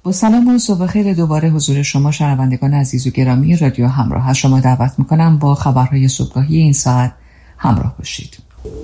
با سلام و صبح خیر دوباره حضور شما شنوندگان عزیز و گرامی رادیو همراه از شما دعوت میکنم با خبرهای صبحگاهی این ساعت همراه باشید.